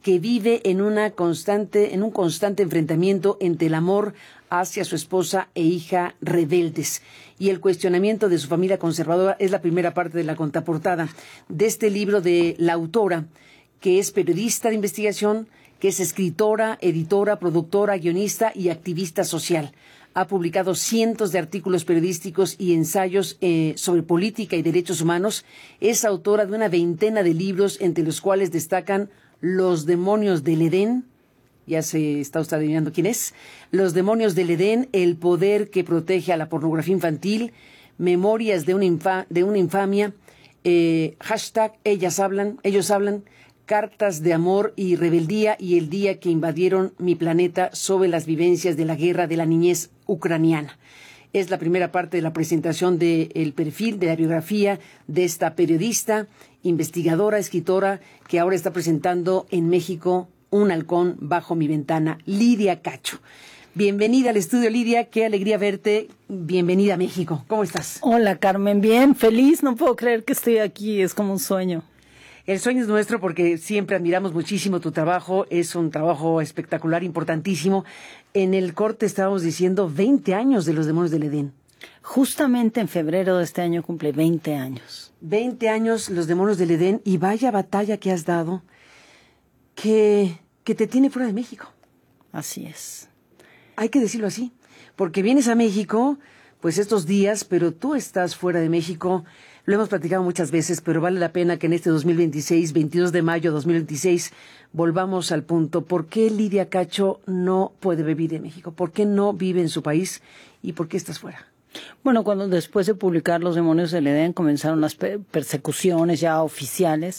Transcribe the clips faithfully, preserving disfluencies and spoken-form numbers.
que vive en una constante, en un constante enfrentamiento entre el amor hacia su esposa e hija rebeldes y el cuestionamiento de su familia conservadora. Es la primera parte de la contraportada de este libro de la autora, que es periodista de investigación, que es escritora, editora, productora, guionista y activista social. Ha publicado cientos de artículos periodísticos y ensayos eh, sobre política y derechos humanos. Es autora de una veintena de libros, entre los cuales destacan Los demonios del Edén. Ya se está usted adivinando quién es. Los demonios del Edén, el poder que protege a la pornografía infantil, Memorias de una, infa, de una infamia, eh, hashtag Ellas hablan, ellos hablan, Cartas de amor y rebeldía y el día que invadieron mi planeta, sobre las vivencias de la guerra de la niñez ucraniana. Es la primera parte de la presentación del perfil, de la biografía de esta periodista, investigadora, escritora, que ahora está presentando en México Un halcón bajo mi ventana, Lidia Cacho. Bienvenida al estudio, Lidia, qué alegría verte. Bienvenida a México. ¿Cómo estás? Hola, Carmen, bien, feliz, no puedo creer que estoy aquí, es como un sueño. El sueño es nuestro porque siempre admiramos muchísimo tu trabajo, es un trabajo espectacular, importantísimo. En el corte estábamos diciendo veinte años de Los demonios del Edén. Justamente en febrero de este año cumple veinte años. veinte años Los demonios del Edén, y vaya batalla que has dado, que, que te tiene fuera de México. Así es. Hay que decirlo así, porque vienes a México, pues estos días, pero tú estás fuera de México. Lo hemos platicado muchas veces, pero vale la pena que en este dos mil veintiséis, veintidós de mayo de dos mil veintiséis, volvamos al punto. ¿Por qué Lidia Cacho no puede vivir en México? ¿Por qué no vive en su país? ¿Y por qué estás fuera? Bueno, cuando después de publicar Los demonios del Edén comenzaron las persecuciones ya oficiales,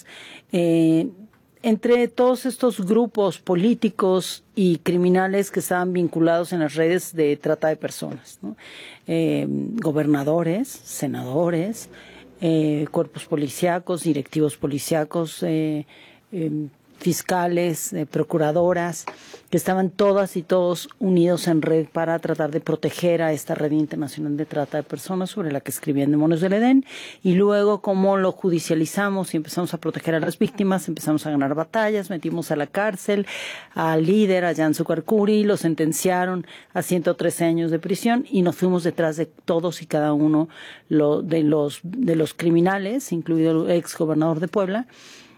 eh, entre todos estos grupos políticos y criminales que estaban vinculados en las redes de trata de personas, ¿no? Eh, gobernadores, senadores, Eh, cuerpos policíacos, directivos policíacos, eh, eh, fiscales, eh, procuradoras, que estaban todas y todos unidos en red para tratar de proteger a esta red internacional de trata de personas sobre la que escribían Demonios del Edén, y luego cómo lo judicializamos y empezamos a proteger a las víctimas, empezamos a ganar batallas, metimos a la cárcel al líder, a Jan Sucarcuri, lo sentenciaron a ciento trece años de prisión y nos fuimos detrás de todos y cada uno lo, de, los, de los criminales, incluido el ex gobernador de Puebla.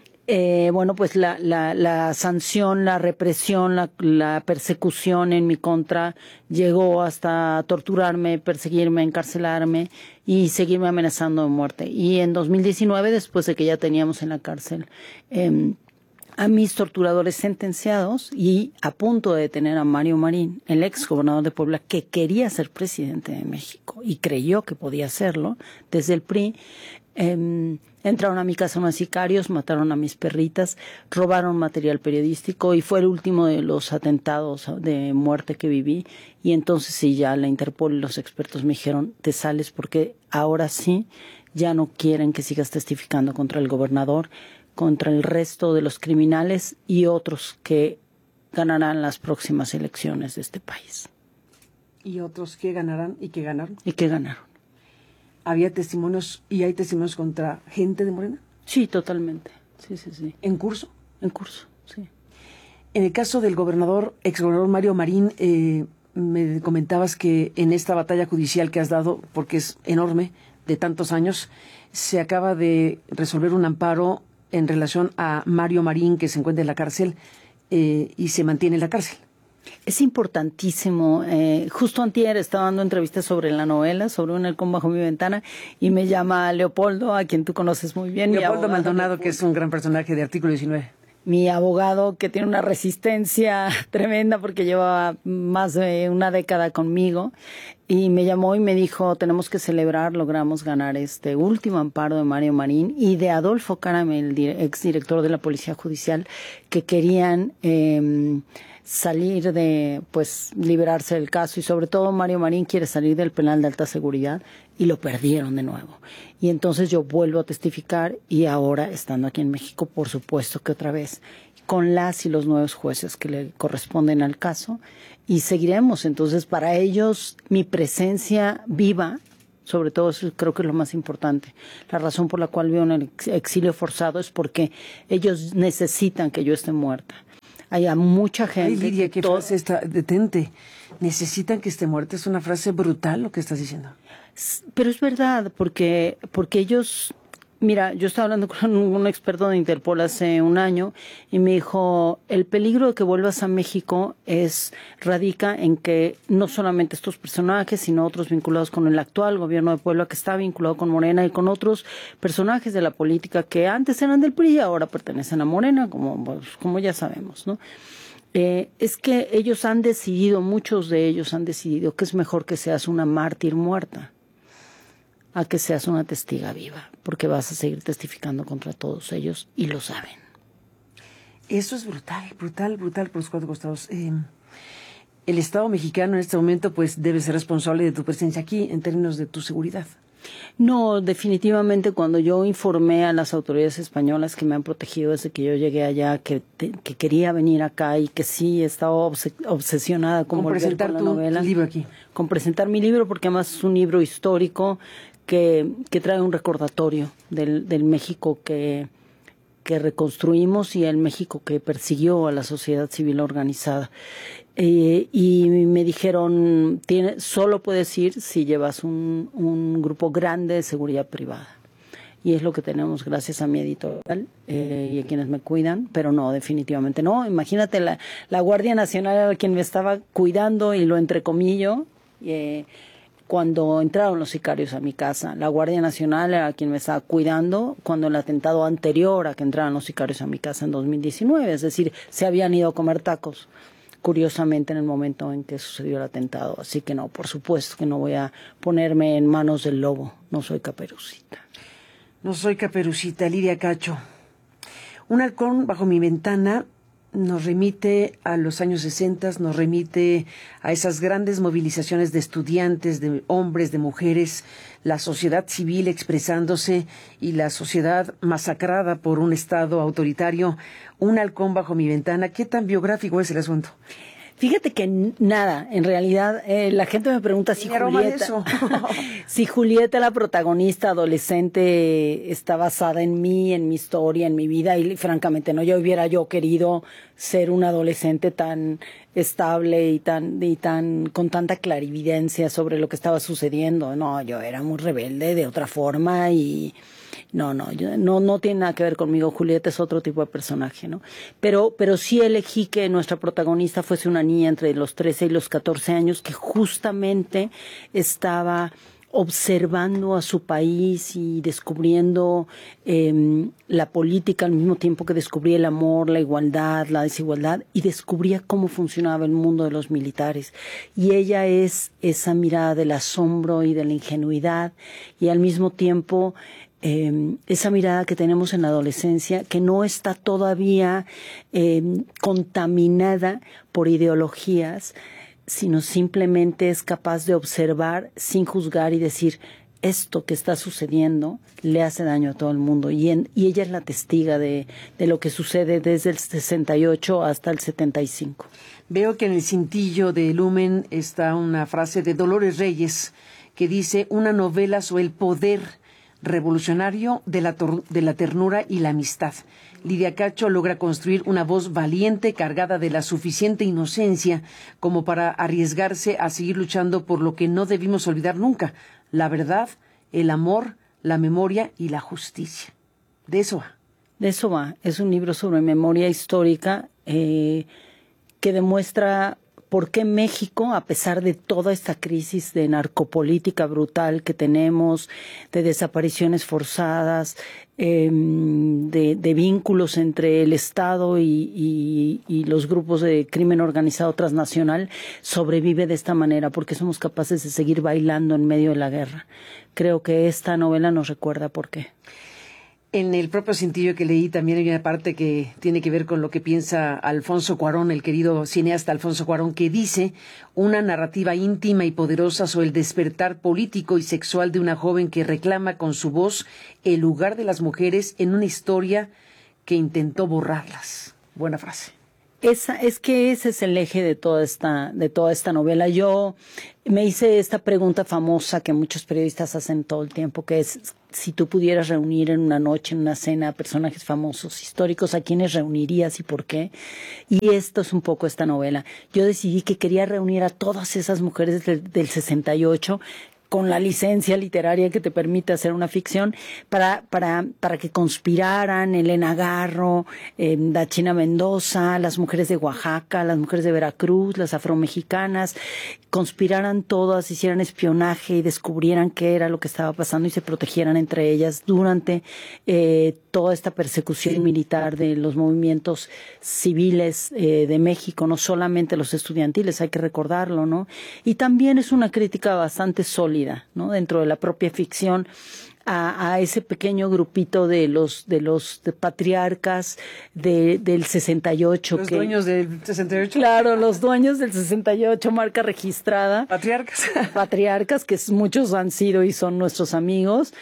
Eh, bueno, pues la, la, la sanción, la represión, la, la persecución en mi contra llegó hasta torturarme, perseguirme, encarcelarme y seguirme amenazando de muerte. Y en dos mil diecinueve, después de que ya teníamos en la cárcel eh, a mis torturadores sentenciados y a punto de detener a Mario Marín, el ex gobernador de Puebla, que quería ser presidente de México y creyó que podía hacerlo desde el P R I, eh, entraron a mi casa unos sicarios, mataron a mis perritas, robaron material periodístico y fue el último de los atentados de muerte que viví. Y entonces sí, ya la Interpol y los expertos me dijeron, te sales porque ahora sí ya no quieren que sigas testificando contra el gobernador, contra el resto de los criminales y otros que ganarán las próximas elecciones de este país. ¿Y otros que ganarán y que ganaron? Y que ganaron. ¿Había testimonios y hay testimonios contra gente de Morena? Sí, totalmente. Sí, sí, sí. ¿En curso? En curso, sí. En el caso del gobernador, exgobernador Mario Marín, eh, me comentabas que en esta batalla judicial que has dado, porque es enorme, de tantos años, se acaba de resolver un amparo en relación a Mario Marín, que se encuentra en la cárcel eh, y se mantiene en la cárcel. Es importantísimo. Eh, justo antier estaba dando entrevistas sobre la novela, sobre Un halcón bajo mi ventana, y me llama Leopoldo, a quien tú conoces muy bien. Leopoldo Maldonado, que es un gran personaje de Artículo diecinueve. Mi abogado, que tiene una resistencia tremenda porque lleva más de una década conmigo, y me llamó y me dijo, tenemos que celebrar, logramos ganar este último amparo de Mario Marín y de Adolfo Caramel, el exdirector de la Policía Judicial, que querían eh, salir de, pues, liberarse del caso, y sobre todo Mario Marín quiere salir del penal de alta seguridad y lo perdieron de nuevo. Y entonces yo vuelvo a testificar, y ahora, estando aquí en México, por supuesto que otra vez, con las y los nuevos jueces que le corresponden al caso, y seguiremos. Entonces, para ellos, mi presencia viva, sobre todo eso creo que es lo más importante. La razón por la cual vivo en el exilio forzado es porque ellos necesitan que yo esté muerta. hay a mucha gente. Ay, Lidia, que qué todo... frase está, detente. Necesitan que esté muerta, es una frase brutal lo que estás diciendo. Pero es verdad, porque, porque ellos... Mira, yo estaba hablando con un experto de Interpol hace un año y me dijo, el peligro de que vuelvas a México es radica en que no solamente estos personajes, sino otros vinculados con el actual gobierno de Puebla, que está vinculado con Morena, y con otros personajes de la política que antes eran del P R I y ahora pertenecen a Morena, como, pues, como ya sabemos, ¿no? Eh, es que ellos han decidido, muchos de ellos han decidido que es mejor que seas una mártir muerta a que seas una testiga viva, porque vas a seguir testificando contra todos ellos y lo saben. Eso es brutal, brutal, brutal por los cuatro costados. Eh, el Estado mexicano en este momento pues debe ser responsable de tu presencia aquí en términos de tu seguridad. No, definitivamente cuando yo informé a las autoridades españolas que me han protegido desde que yo llegué allá, que, te, que quería venir acá y que sí estaba obses obsesionada con, con volver con la tu novela, libro aquí. Con presentar mi libro, porque además es un libro histórico que, que trae un recordatorio del, del México que, que reconstruimos y el México que persiguió a la sociedad civil organizada. Eh, y me dijeron, tiene, solo puedes ir si llevas un, un grupo grande de seguridad privada. Y es lo que tenemos gracias a mi editorial eh, y a quienes me cuidan, pero no, definitivamente no. Imagínate, la, la Guardia Nacional era quien me estaba cuidando, y lo entrecomillo, eh, cuando entraron los sicarios a mi casa. La Guardia Nacional era quien me estaba cuidando cuando el atentado anterior a que entraran los sicarios a mi casa en dos mil diecinueve, es decir, se habían ido a comer tacos, curiosamente, en el momento en que sucedió el atentado. Así que no, por supuesto que no voy a ponerme en manos del lobo. No soy Caperucita. No soy Caperucita, Lidia Cacho. Un halcón bajo mi ventana nos remite a los años sesenta, nos remite a esas grandes movilizaciones de estudiantes, de hombres, de mujeres, la sociedad civil expresándose y la sociedad masacrada por un Estado autoritario. Un halcón bajo mi ventana. ¿Qué tan biográfico es el asunto? Fíjate que nada, en realidad eh, la gente me pregunta si Julieta, eso. si Julieta, la protagonista adolescente, está basada en mí, en mi historia, en mi vida, y francamente no, yo hubiera yo querido ser una adolescente tan estable y tan y tan con tanta clarividencia sobre lo que estaba sucediendo. No, yo era muy rebelde de otra forma y No, no, yo, no, no tiene nada que ver conmigo. Julieta es otro tipo de personaje, ¿no? Pero, pero sí elegí que nuestra protagonista fuese una niña entre los trece y los catorce años que justamente estaba observando a su país y descubriendo eh, la política al mismo tiempo que descubría el amor, la igualdad, la desigualdad, y descubría cómo funcionaba el mundo de los militares. Y ella es esa mirada del asombro y de la ingenuidad, y al mismo tiempo Eh, esa mirada que tenemos en la adolescencia, que no está todavía eh, contaminada por ideologías, sino simplemente es capaz de observar sin juzgar y decir, esto que está sucediendo le hace daño a todo el mundo. Y, en, y ella es la testiga de, de lo que sucede desde el sesenta y ocho hasta el setenta y cinco. Veo que en el cintillo de Lumen está una frase de Dolores Reyes que dice, una novela sobre el poder revolucionario de la, de la ternura y la amistad. Lidia Cacho logra construir una voz valiente, cargada de la suficiente inocencia como para arriesgarse a seguir luchando por lo que no debimos olvidar nunca, la verdad, el amor, la memoria y la justicia. De eso va. De eso va. Es un libro sobre memoria histórica eh, que demuestra por qué México, a pesar de toda esta crisis de narcopolítica brutal que tenemos, de desapariciones forzadas, eh, de, de vínculos entre el Estado y, y, y los grupos de crimen organizado transnacional, sobrevive de esta manera, porque somos capaces de seguir bailando en medio de la guerra. Creo que esta novela nos recuerda por qué. En el propio cintillo que leí también hay una parte que tiene que ver con lo que piensa Alfonso Cuarón, el querido cineasta Alfonso Cuarón, que dice una narrativa íntima y poderosa sobre el despertar político y sexual de una joven que reclama con su voz el lugar de las mujeres en una historia que intentó borrarlas. Buena frase. Esa, es que ese es el eje de toda esta, de toda esta novela. Yo me hice esta pregunta famosa que muchos periodistas hacen todo el tiempo, que es si tú pudieras reunir en una noche, en una cena, personajes famosos, históricos, ¿a quiénes reunirías y por qué? Y esto es un poco esta novela. Yo decidí que quería reunir a todas esas mujeres del, del sesenta y ocho, con la licencia literaria que te permite hacer una ficción, para, para, para que conspiraran Elena Garro, eh, Dachina Mendoza, las mujeres de Oaxaca, las mujeres de Veracruz, las afromexicanas, conspiraran todas, hicieran espionaje y descubrieran qué era lo que estaba pasando y se protegieran entre ellas durante eh, toda esta persecución militar de los movimientos civiles eh, de México, no solamente los estudiantiles, hay que recordarlo, ¿no? Y también es una crítica bastante sólida, ¿no? Dentro de la propia ficción, a, a ese pequeño grupito de los de los de patriarcas de, del sesenta y ocho. Los que, dueños del sesenta y ocho. Claro, los dueños del sesenta y ocho, marca registrada. Patriarcas. Patriarcas, que muchos han sido y son nuestros amigos,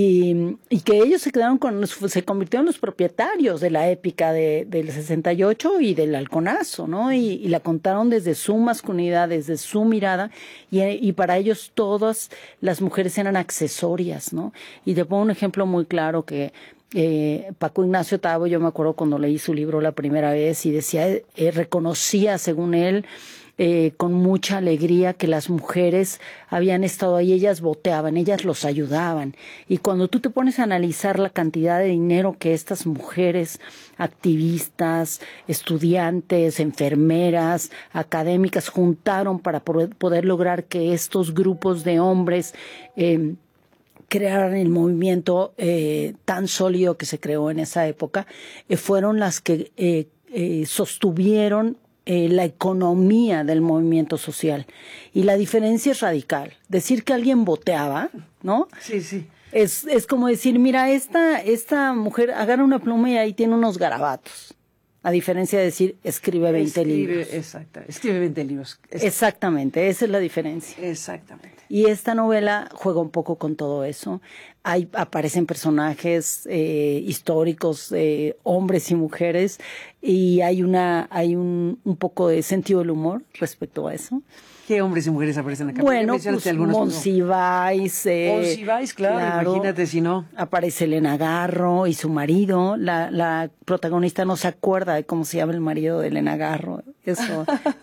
y, y que ellos se quedaron con, se convirtieron en los propietarios de la épica de, del sesenta y ocho y del halconazo, ¿no? Y, y la contaron desde su masculinidad, desde su mirada, y, y para ellos todas las mujeres eran accesorias, ¿no? Y te pongo un ejemplo muy claro que eh, Paco Ignacio Tabo, yo me acuerdo cuando leí su libro la primera vez y decía, eh, reconocía, según él, Eh, con mucha alegría que las mujeres habían estado ahí, ellas boteaban, ellas los ayudaban. Y cuando tú te pones a analizar la cantidad de dinero que estas mujeres, activistas, estudiantes, enfermeras, académicas, juntaron para poder, poder lograr que estos grupos de hombres eh, crearan el movimiento eh, tan sólido que se creó en esa época, eh, fueron las que eh, eh, sostuvieron Eh, la economía del movimiento social. Y la diferencia es radical. Decir que alguien boteaba, ¿no? Sí, sí. Es, es como decir, mira, esta, esta mujer agarra una pluma y ahí tiene unos garabatos. A diferencia de decir, escribe veinte escribe, libros. Exacto, escribe veinte libros. Es, Exactamente, esa es la diferencia. Exactamente. Y esta novela juega un poco con todo eso. Hay, aparecen personajes eh, históricos, eh, hombres y mujeres, y hay una, hay un, un poco de sentido del humor respecto a eso. ¿Qué hombres y mujeres aparecen acá? Bueno, pues Monsiváis. Eh, Monsiváis, claro, claro, imagínate si no. Aparece Elena Garro y su marido. La, la protagonista no se acuerda de cómo se llama el marido de Elena Garro. Eso.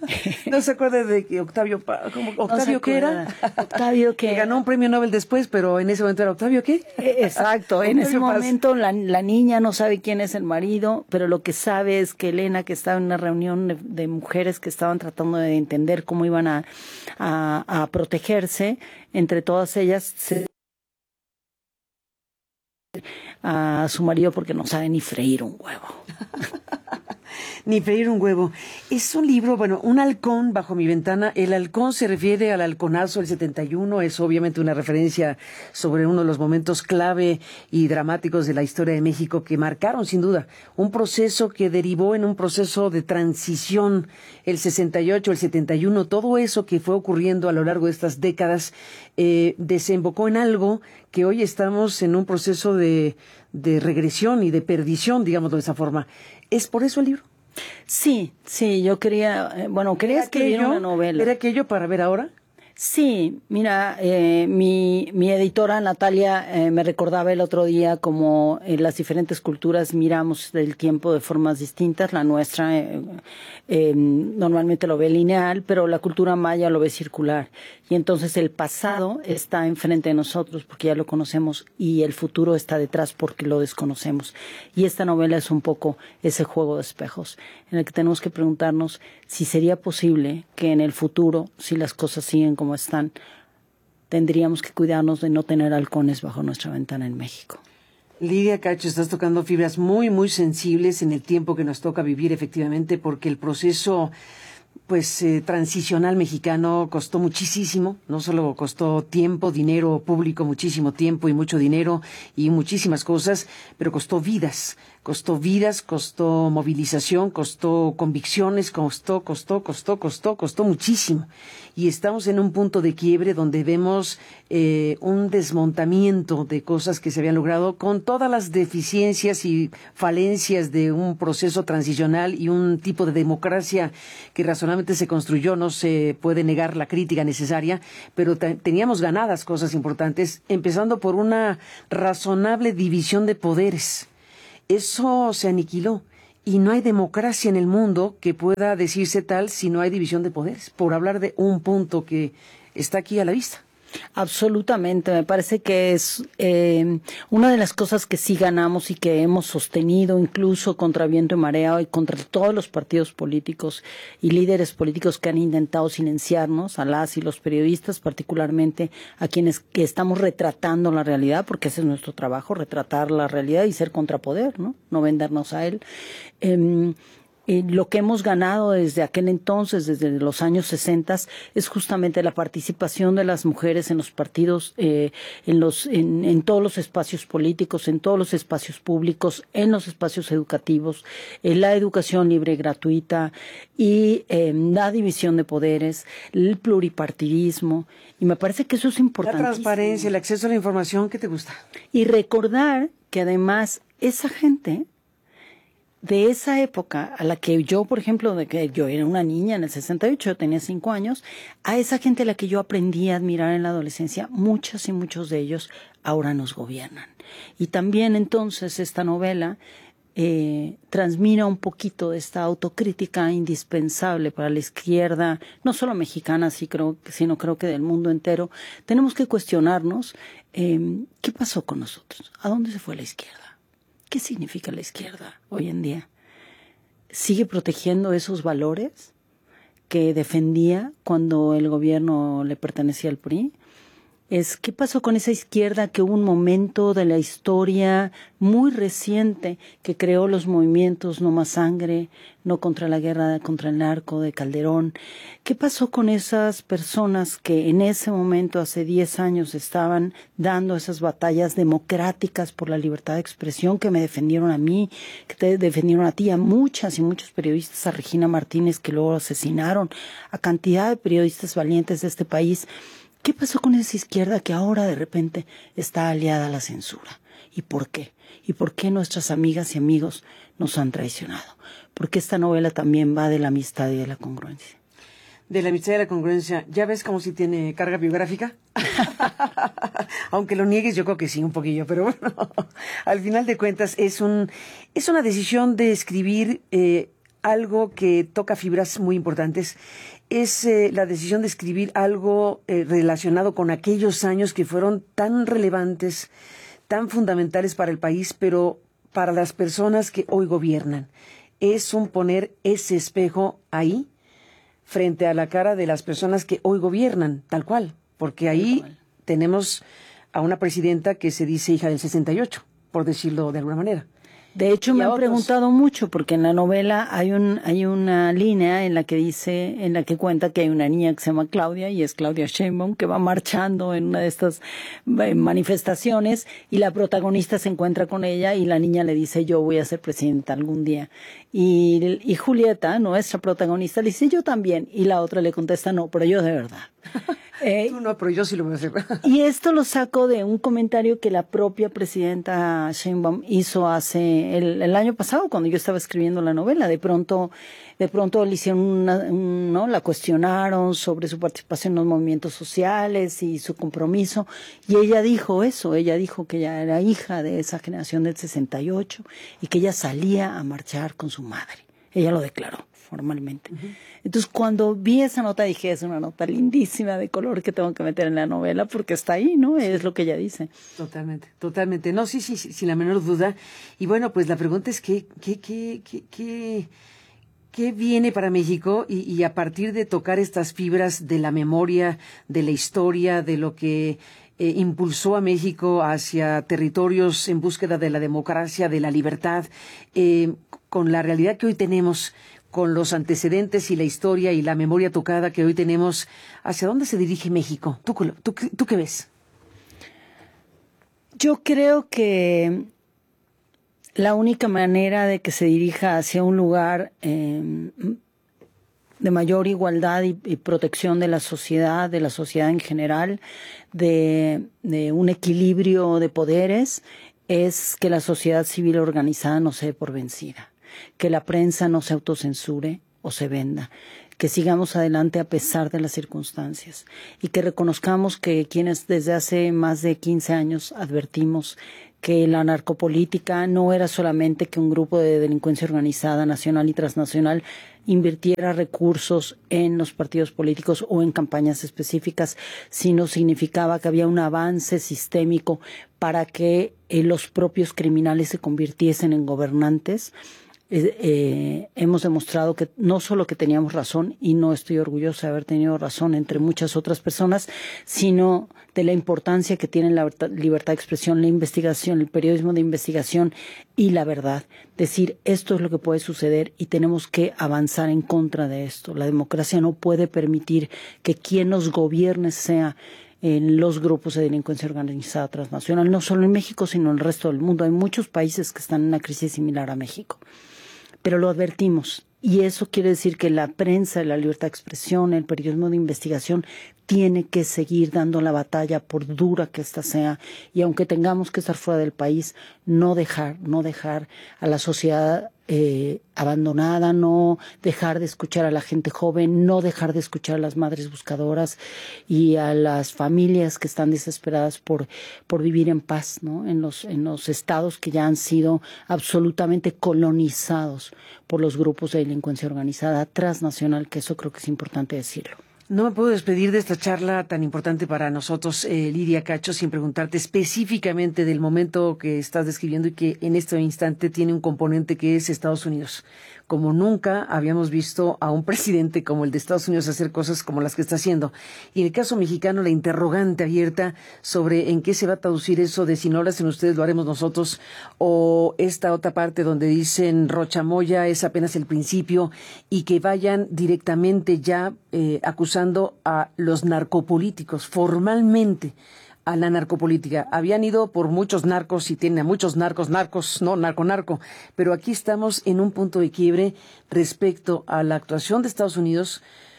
No se acuerda de que Octavio, ¿cómo, Octavio no qué era? Octavio que... que ganó un premio Nobel después, pero en ese momento era Octavio qué. Exacto, en ese momento la, la niña no sabe quién es el marido, pero lo que sabe es que Elena, que estaba en una reunión de, de mujeres que estaban tratando de entender cómo iban a A, a protegerse, entre todas ellas se, a su marido porque no sabe ni freír un huevo. Ni freír un huevo. Es un libro, bueno, Un halcón bajo mi ventana. El halcón se refiere al halconazo del setenta y uno, es obviamente una referencia sobre uno de los momentos clave y dramáticos de la historia de México que marcaron sin duda un proceso que derivó en un proceso de transición, el sesenta y ocho, el setenta y uno, todo eso que fue ocurriendo a lo largo de estas décadas eh, desembocó en algo que hoy estamos en un proceso de, de regresión y de perdición, digámoslo de esa forma. ¿Es por eso el libro? Sí, sí, yo quería, eh, bueno, quería escribir una novela. ¿Era aquello para ver ahora? Sí, mira, eh, mi, mi editora Natalia eh, me recordaba el otro día como en las diferentes culturas miramos el tiempo de formas distintas. La nuestra eh, eh, normalmente lo ve lineal, pero la cultura maya lo ve circular. Y entonces el pasado está enfrente de nosotros porque ya lo conocemos y el futuro está detrás porque lo desconocemos. Y esta novela es un poco ese juego de espejos en el que tenemos que preguntarnos si sería posible que en el futuro, si las cosas siguen como están, tendríamos que cuidarnos de no tener halcones bajo nuestra ventana en México. Lidia Cacho, estás tocando fibras muy, muy sensibles en el tiempo que nos toca vivir efectivamente, porque el proceso pues eh, transicional mexicano costó muchísimo, no solo costó tiempo, dinero público, muchísimo tiempo y mucho dinero y muchísimas cosas, pero costó vidas, Costó vidas, costó movilización, costó convicciones, costó, costó, costó, costó, costó muchísimo. Y estamos en un punto de quiebre donde vemos eh, un desmontamiento de cosas que se habían logrado con todas las deficiencias y falencias de un proceso transicional y un tipo de democracia que razonablemente se construyó. No se puede negar la crítica necesaria, pero teníamos ganadas cosas importantes, empezando por una razonable división de poderes. Eso se aniquiló y no hay democracia en el mundo que pueda decirse tal si no hay división de poderes, por hablar de un punto que está aquí a la vista. Absolutamente, me parece que es eh, una de las cosas que sí ganamos y que hemos sostenido incluso contra viento y marea y contra todos los partidos políticos y líderes políticos que han intentado silenciarnos, a las y los periodistas, particularmente a quienes que estamos retratando la realidad, porque ese es nuestro trabajo, retratar la realidad y ser contrapoder, ¿no? No vendernos a él. Eh, Eh, lo que hemos ganado desde aquel entonces, desde los años sesenta, es justamente la participación de las mujeres en los partidos, eh, en, los, en, en todos los espacios políticos, en todos los espacios públicos, en los espacios educativos, en la educación libre y gratuita y eh, la división de poderes, el pluripartidismo. Y me parece que eso es importante. La transparencia, el acceso a la información, ¿qué te gusta? Y recordar que además esa gente de esa época a la que yo, por ejemplo, de que yo era una niña en el sesenta y ocho, yo tenía cinco años, a esa gente a la que yo aprendí a admirar en la adolescencia, muchos y muchos de ellos ahora nos gobiernan. Y también entonces esta novela eh, transmira un poquito de esta autocrítica indispensable para la izquierda, no solo mexicana, sí creo, sino creo que del mundo entero. Tenemos que cuestionarnos eh, qué pasó con nosotros, a dónde se fue la izquierda. ¿Qué significa la izquierda hoy en día? ¿Sigue protegiendo esos valores que defendía cuando el gobierno le pertenecía al P R I? Es ¿qué pasó con esa izquierda que hubo un momento de la historia muy reciente que creó los movimientos No Más Sangre, No contra la guerra, contra el narco de Calderón? ¿Qué pasó con esas personas que en ese momento, hace diez años, estaban dando esas batallas democráticas por la libertad de expresión que me defendieron a mí, que te defendieron a ti, a muchas y muchos periodistas, a Regina Martínez que luego asesinaron, a cantidad de periodistas valientes de este país? ¿Qué pasó con esa izquierda que ahora de repente está aliada a la censura? ¿Y por qué? ¿Y por qué nuestras amigas y amigos nos han traicionado? Porque esta novela también va de la amistad y de la congruencia. De la amistad y la congruencia. ¿Ya ves cómo si tiene carga biográfica? Aunque lo niegues, yo creo que sí, un poquillo, pero bueno, al final de cuentas es un es una decisión de escribir eh, algo que toca fibras muy importantes. Es eh, la decisión de escribir algo eh, relacionado con aquellos años que fueron tan relevantes, tan fundamentales para el país, pero para las personas que hoy gobiernan. Es un poner ese espejo ahí, frente a la cara de las personas que hoy gobiernan, tal cual, porque ahí tenemos a una presidenta que se dice hija del sesenta y ocho, por decirlo de alguna manera. De hecho, me han otros. preguntado mucho, porque en la novela hay un hay una línea en la que dice, en la que cuenta que hay una niña que se llama Claudia, y es Claudia Sheinbaum, que va marchando en una de estas manifestaciones, y la protagonista se encuentra con ella, y la niña le dice, yo voy a ser presidenta algún día. Y, y Julieta, nuestra protagonista, le dice, yo también. Y la otra le contesta, no, pero yo de verdad. Eh, Tú no, pero yo sí lo voy a hacer. Y esto lo saco de un comentario que la propia presidenta Sheinbaum hizo hace el, el año pasado, cuando yo estaba escribiendo la novela. De pronto, de pronto le hicieron una, un, ¿no? La cuestionaron sobre su participación en los movimientos sociales y su compromiso. Y ella dijo eso, ella dijo que ella era hija de esa generación del sesenta y ocho y que ella salía a marchar con su madre. Ella lo declaró formalmente. Uh-huh. Entonces, cuando vi esa nota, dije, es una nota lindísima de color que tengo que meter en la novela, porque está ahí, ¿no? Es lo que ella dice. Totalmente, totalmente. No, sí, sí, sí, sin la menor duda. Y bueno, pues la pregunta es, ¿qué, qué, qué, qué, qué, qué viene para México? Y, y a partir de tocar estas fibras de la memoria, de la historia, de lo que eh, impulsó a México hacia territorios en búsqueda de la democracia, de la libertad, eh, con la realidad que hoy tenemos, con los antecedentes y la historia y la memoria tocada que hoy tenemos, ¿hacia dónde se dirige México? ¿Tú, tú, tú qué ves? Yo creo que La única manera de que se dirija hacia un lugar eh, de mayor igualdad y, y protección de la sociedad, de la sociedad en general, de, de un equilibrio de poderes, es que la sociedad civil organizada no se dé por vencida, que la prensa no se autocensure o se venda, que sigamos adelante a pesar de las circunstancias y que reconozcamos que quienes desde hace más de quince años advertimos que la narcopolítica no era solamente que un grupo de delincuencia organizada nacional y transnacional invirtiera recursos en los partidos políticos o en campañas específicas, sino significaba que había un avance sistémico para que eh, los propios criminales se convirtiesen en gobernantes. Eh, eh, hemos demostrado que no solo que teníamos razón, y no estoy orgullosa de haber tenido razón entre muchas otras personas, sino de la importancia que tiene la libertad de expresión, la investigación, el periodismo de investigación y la verdad. Decir, esto es lo que puede suceder y tenemos que avanzar en contra de esto. La democracia no puede permitir que quien nos gobierne sea en los grupos de delincuencia organizada transnacional, no solo en México, sino en el resto del mundo. Hay muchos países que están en una crisis similar a México. Pero lo advertimos, y eso quiere decir que la prensa, la libertad de expresión, el periodismo de investigación tiene que seguir dando la batalla por dura que ésta sea, y aunque tengamos que estar fuera del país, no dejar, no dejar a la sociedad eh, abandonada, no dejar de escuchar a la gente joven, no dejar de escuchar a las madres buscadoras y a las familias que están desesperadas por, por vivir en paz, ¿no? En los, en los estados que ya han sido absolutamente colonizados por los grupos de delincuencia organizada transnacional, que eso creo que es importante decirlo. No me puedo despedir de esta charla tan importante para nosotros, eh, Lidia Cacho, sin preguntarte específicamente del momento que estás describiendo y que en este instante tiene un componente que es Estados Unidos. Como nunca habíamos visto a un presidente como el de Estados Unidos hacer cosas como las que está haciendo. Y en el caso mexicano, la interrogante abierta sobre en qué se va a traducir eso de si no lo hacen ustedes, lo haremos nosotros, o esta otra parte donde dicen Rochamoya es apenas el principio y que vayan directamente ya eh, acusando a los narcopolíticos formalmente a la narcopolítica. Habían ido por muchos narcos y tienen a muchos narcos, narcos, no, narco, narco. Pero aquí estamos en un punto de quiebre respecto a la actuación de Estados Unidos,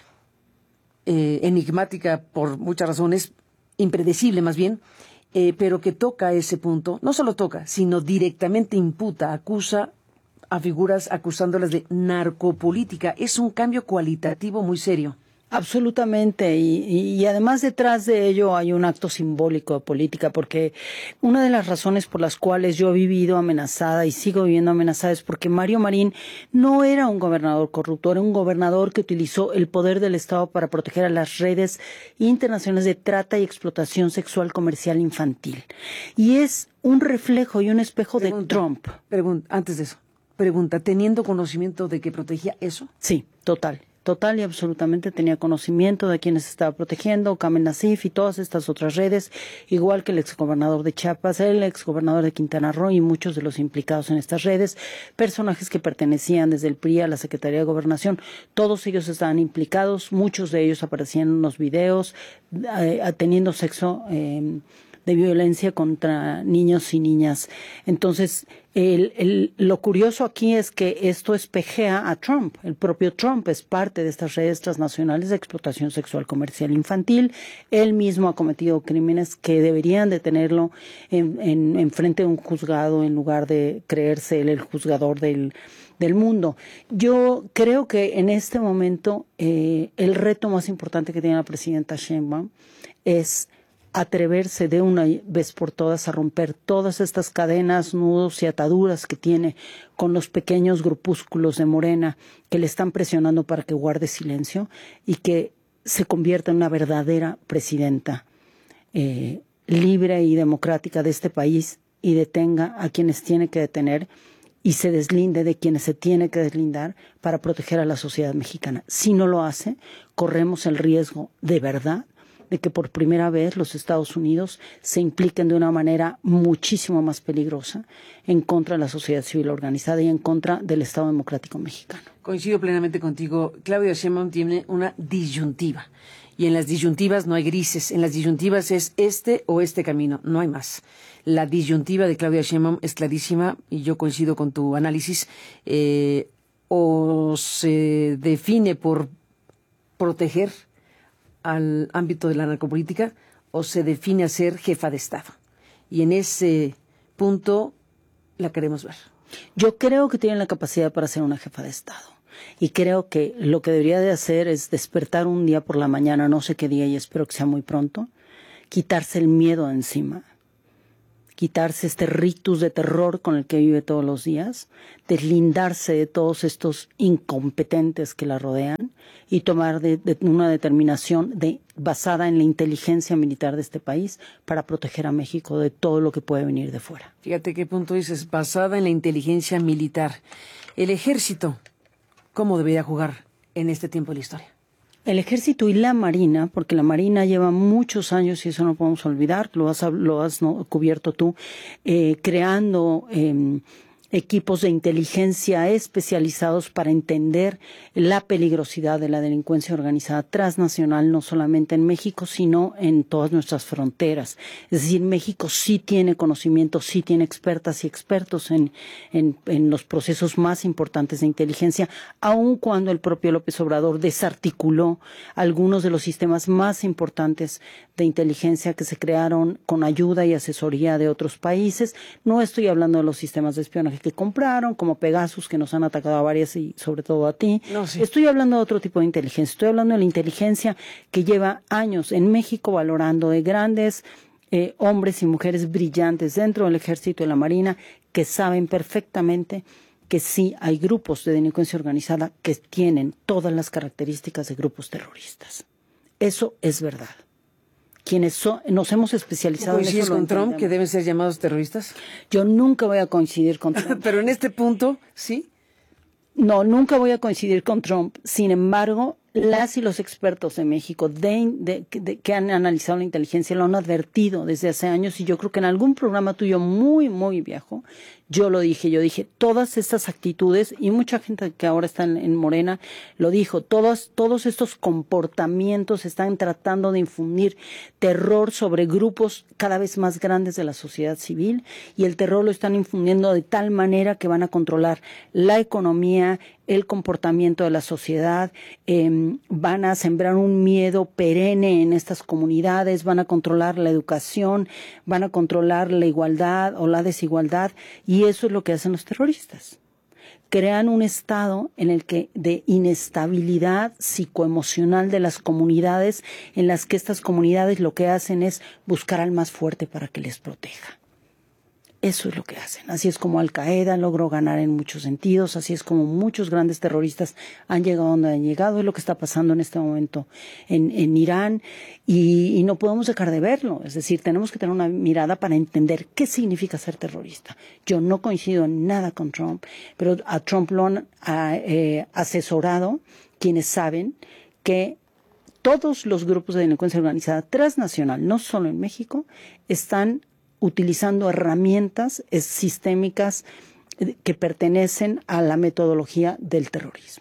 eh, enigmática por muchas razones, impredecible más bien, eh, pero que toca ese punto, no solo toca, sino directamente imputa, acusa a figuras acusándolas de narcopolítica. Es un cambio cualitativo muy serio. Absolutamente, y, y además detrás de ello hay un acto simbólico de política, porque una de las razones por las cuales yo he vivido amenazada y sigo viviendo amenazada es porque Mario Marín no era un gobernador corrupto, era un gobernador que utilizó el poder del Estado para proteger a las redes internacionales de trata y explotación sexual comercial infantil. Y es un reflejo y un espejo pregunta, de Trump. Pregunta, antes de eso, pregunta, ¿teniendo conocimiento de que protegía eso? Sí, total. Total y absolutamente tenía conocimiento de quienes estaba protegiendo, Kamen Nasif y todas estas otras redes, igual que el exgobernador de Chiapas, el exgobernador de Quintana Roo y muchos de los implicados en estas redes, personajes que pertenecían desde el P R I a la Secretaría de Gobernación, todos ellos estaban implicados, muchos de ellos aparecían en unos videos eh, teniendo sexo eh, de violencia contra niños y niñas. Entonces, el, el, lo curioso aquí es que esto espejea a Trump. El propio Trump es parte de estas redes transnacionales de explotación sexual comercial infantil. Él mismo ha cometido crímenes que deberían de tenerlo en, en, en frente de un juzgado en lugar de creerse él el juzgador del, del mundo. Yo creo que en este momento eh, el reto más importante que tiene la presidenta Sheinbaum es atreverse de una vez por todas a romper todas estas cadenas, nudos y ataduras que tiene con los pequeños grupúsculos de Morena que le están presionando para que guarde silencio y que se convierta en una verdadera presidenta eh, libre y democrática de este país y detenga a quienes tiene que detener y se deslinde de quienes se tiene que deslindar para proteger a la sociedad mexicana. Si no lo hace, corremos el riesgo de verdad de que por primera vez los Estados Unidos se impliquen de una manera muchísimo más peligrosa en contra de la sociedad civil organizada y en contra del Estado Democrático Mexicano. Coincido plenamente contigo. Claudia Sheinbaum tiene una disyuntiva. Y en las disyuntivas no hay grises. En las disyuntivas es este o este camino. No hay más. La disyuntiva de Claudia Sheinbaum es clarísima y yo coincido con tu análisis. Eh, o se define por proteger al ámbito de la narcopolítica o se define a ser jefa de Estado. Y en ese punto la queremos ver. Yo creo que tiene la capacidad para ser una jefa de Estado. Y creo que lo que debería de hacer es despertar un día por la mañana, no sé qué día y espero que sea muy pronto, quitarse el miedo de encima, quitarse este ritus de terror con el que vive todos los días, deslindarse de todos estos incompetentes que la rodean y tomar de, de una determinación de, basada en la inteligencia militar de este país para proteger a México de todo lo que puede venir de fuera. Fíjate qué punto dices, basada en la inteligencia militar. El ejército, ¿cómo debería jugar en este tiempo de la historia? El Ejército y la Marina, porque la Marina lleva muchos años, y eso no podemos olvidar, lo has, lo has ¿no? cubierto tú, eh, creando eh, equipos de inteligencia especializados para entender la peligrosidad de la delincuencia organizada transnacional, no solamente en México, sino en todas nuestras fronteras. Es decir, México sí tiene conocimiento, sí tiene expertas y expertos en, en, en los procesos más importantes de inteligencia, aun cuando el propio López Obrador desarticuló algunos de los sistemas más importantes de inteligencia que se crearon con ayuda y asesoría de otros países. No estoy hablando de los sistemas de espionaje que compraron, como Pegasus, que nos han atacado a varias y sobre todo a ti. No, sí. Estoy hablando de otro tipo de inteligencia. Estoy hablando de la inteligencia que lleva años en México valorando de grandes eh, hombres y mujeres brillantes dentro del Ejército y la Marina que saben perfectamente que sí hay grupos de delincuencia organizada que tienen todas las características de grupos terroristas. Eso es verdad. Quienes so, nos hemos especializado en eso. ¿Coincides con Trump que deben ser llamados terroristas? Yo nunca voy a coincidir con Trump. Pero en este punto, ¿sí? No, nunca voy a coincidir con Trump. Sin embargo, las y los expertos de México de, de, de, que han analizado la inteligencia lo han advertido desde hace años y yo creo que en algún programa tuyo muy, muy viejo, yo lo dije, yo dije, todas estas actitudes, y mucha gente que ahora está en, en Morena lo dijo, todos, todos estos comportamientos están tratando de infundir terror sobre grupos cada vez más grandes de la sociedad civil y el terror lo están infundiendo de tal manera que van a controlar la economía, el comportamiento de la sociedad, eh, van a sembrar un miedo perenne en estas comunidades, van a controlar la educación, van a controlar la igualdad o la desigualdad, y eso es lo que hacen los terroristas. Crean un estado en el que de inestabilidad psicoemocional de las comunidades, en las que estas comunidades lo que hacen es buscar al más fuerte para que les proteja. Eso es lo que hacen. Así es como Al Qaeda logró ganar en muchos sentidos, así es como muchos grandes terroristas han llegado donde han llegado, es lo que está pasando en este momento en, en Irán y, y no podemos dejar de verlo. Es decir, tenemos que tener una mirada para entender qué significa ser terrorista. Yo no coincido en nada con Trump, pero a Trump lo han a, eh, asesorado quienes saben que todos los grupos de delincuencia organizada transnacional, no solo en México, están utilizando herramientas sistémicas que pertenecen a la metodología del terrorismo.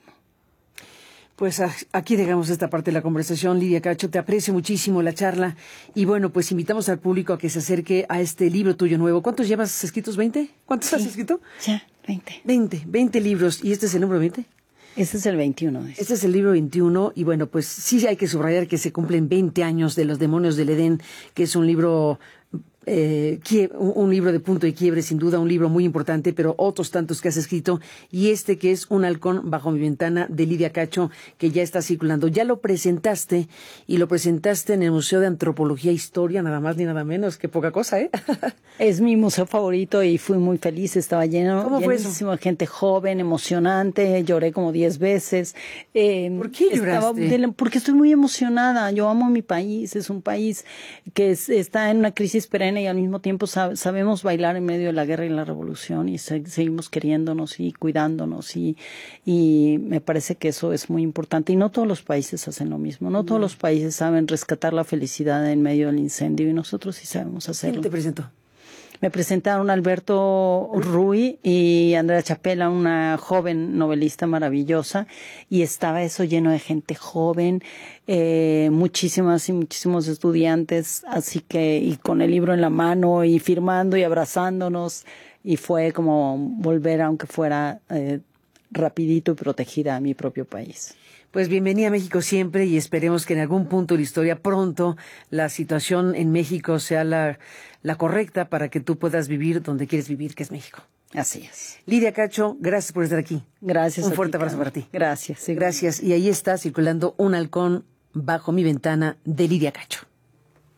Pues aquí dejamos esta parte de la conversación. Lidia Cacho, te aprecio muchísimo la charla y bueno, pues invitamos al público a que se acerque a este libro tuyo nuevo. ¿Cuántos llevas escritos? ¿veinte? ¿Cuántos sí, has escrito? Ya, veinte. veinte, veinte libros. ¿Y este es el número veinte? Este es el veintiuno. De este. este es el libro veintiuno y bueno, pues sí hay que subrayar que se cumplen veinte años de Los demonios del Edén, que es un libro... Eh, un libro de punto de quiebre, sin duda, un libro muy importante, pero otros tantos que has escrito, y este que es Un halcón bajo mi ventana, de Lidia Cacho, que ya está circulando. Ya lo presentaste, y lo presentaste en el Museo de Antropología e Historia, nada más ni nada menos, que poca cosa, ¿eh? Es mi museo favorito y fui muy feliz, estaba lleno, ¿Cómo fue eso? de gente joven, emocionante, lloré como diez veces. Eh, ¿Por qué lloraste? Estaba, porque estoy muy emocionada, yo amo mi país, es un país que es, está en una crisis perenne pena y al mismo tiempo sab- sabemos bailar en medio de la guerra y la revolución y se- seguimos queriéndonos y cuidándonos y, y me parece que eso es muy importante y no todos los países hacen lo mismo, no todos los países saben rescatar la felicidad en medio del incendio y nosotros sí sabemos hacerlo. ¿Quién te presentó? Me presentaron Alberto Ruy y Andrea Chapela, una joven novelista maravillosa, y estaba eso lleno de gente joven, eh, muchísimas y muchísimos estudiantes, así que, y con el libro en la mano, y firmando y abrazándonos, y fue como volver, aunque fuera eh, rapidito y protegida, a mi propio país. Pues bienvenida a México siempre y esperemos que en algún punto de la historia pronto la situación en México sea la, la correcta para que tú puedas vivir donde quieres vivir, que es México. Así es. Lidia Cacho, gracias por estar aquí. Gracias. Un a fuerte ti, abrazo Carmen. para ti. Gracias. Sí. Gracias. Y ahí está circulando Un halcón bajo mi ventana de Lidia Cacho.